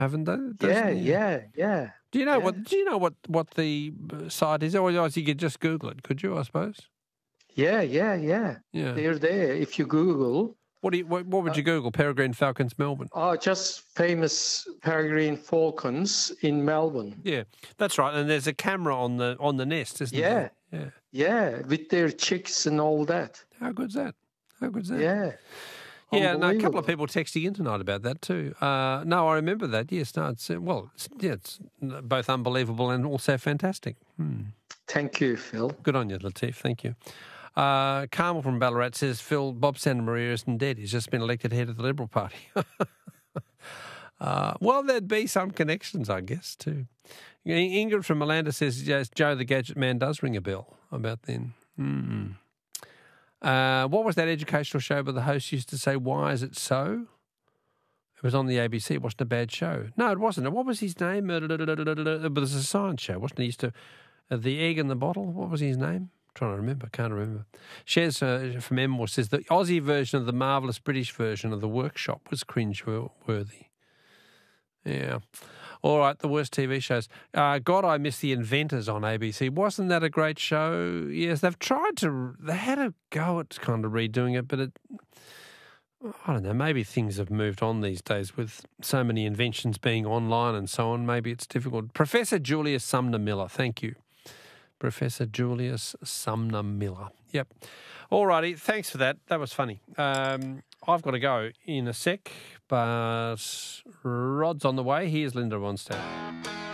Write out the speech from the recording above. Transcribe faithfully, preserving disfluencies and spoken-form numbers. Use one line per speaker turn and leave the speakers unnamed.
haven't they?
Yeah,
Doesn't-
yeah, yeah.
Do you know
yeah.
what? Do you know what, what the site is? Or else you could just Google it, could you? I suppose.
Yeah, yeah, yeah.
Yeah.
They're there. If you Google,
What do you? What, what would you Google? Peregrine Falcons, Melbourne.
oh, just famous peregrine falcons in Melbourne.
Yeah, that's right. And there's a camera on the on the nest, isn't
Yeah,
there?
yeah, with their chicks and all that.
Yeah. How good's that? How good's that?
Yeah.
Yeah, no, a couple of
Unbelievable.
people texting in tonight about that too. Uh, no, I remember that. Yes, no, it's uh, well, it's, yeah, it's both unbelievable and also fantastic. Hmm.
Thank you, Phil.
Good on you, Latif. Thank you. Uh, Carmel from Ballarat says, Phil, Bob Santa Maria isn't dead. He's just been elected head of the Liberal Party. uh, well, there'd be some connections, I guess, too. Ingrid from Melanda says, yes, Joe the Gadget Man does ring a bell about then. Hmm. Uh, what was that educational show where the host used to say, why is it so? It was on the A B C. It wasn't a bad show. No, it wasn't. What was his name? But it was a science show, wasn't it? He used to, uh, the egg in the bottle. What was his name? I'm trying to remember. Can't remember. Shez uh, from Enmore says the Aussie version of the marvellous British version of The Workshop was cringe-worthy. Yeah. All right, the worst T V shows. Uh, God, I miss The Inventors on A B C. Wasn't that a great show? Yes, they've tried to, they had a go at kind of redoing it, but it, I don't know, maybe things have moved on these days with so many inventions being online and so on. Maybe it's difficult. Professor Julius Sumner Miller, thank you. Professor Julius Sumner Miller. Yep. All righty, thanks for that. That was funny. Um, I've got to go in a sec, but Rod's on the way. Here's Linda Ronstadt.